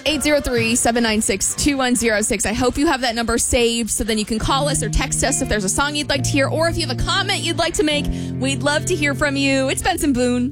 803-796-2106. I hope you have that number saved so then you can call us or text us if there's a song you'd like to hear, or if you have a comment you'd like to make. We'd love to hear from you. It's Benson Boone.